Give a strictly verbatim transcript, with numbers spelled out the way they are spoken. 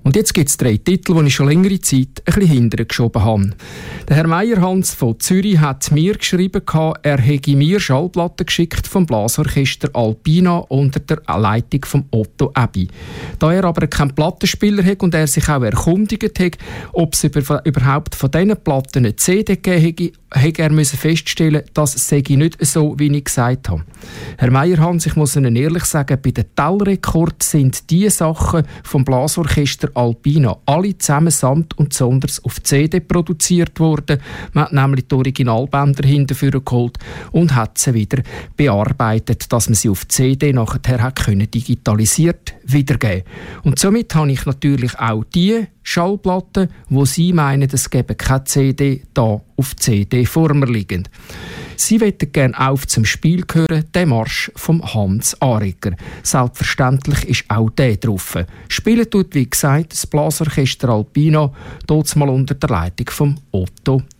Und jetzt gibt es drei Titel, die ich schon längere Zeit ein bisschen hinterher geschoben habe. Der Herr Meyer-Hans von Zürich hat mir geschrieben, er hätte mir Schallplatten geschickt vom Blasorchester Alpina unter der Leitung von Otto Ebi. Da er aber keinen Plattenspieler hat und er sich auch erkundigt hat, ob es über, überhaupt von diesen Platten eine C D gegeben hätte, hätte er müssen feststellen, dass es nicht so, wie ich gesagt habe. Herr Meyer-Hans, ich muss Ihnen ehrlich sagen, bei den Tellrekord sind die Sachen vom Blasorchester Alpina alle zusammen samt und sonders auf C D produziert worden. Man hat nämlich die Originalbänder hinterher geholt und hat sie wieder bearbeitet, dass man sie auf C D nachher hat können digitalisiert wiedergeben. Und somit habe ich natürlich auch die Schallplatten, wo Sie meinen, es gebe keine C D, da auf C D vor mir liegend. Sie möchten gerne auf zum Spiel hören, den Marsch vom Hans Aregger. Selbstverständlich ist auch der drauf. Spielen tut, wie gesagt, das Blasorchester Alpina, dort mal unter der Leitung von Otto